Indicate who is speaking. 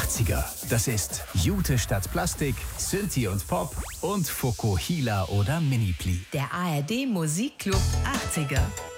Speaker 1: 80er. Das ist Jute statt Plastik, Synthi und Pop und Fokuhila oder Minipli.
Speaker 2: Der ARD Musikclub 80er.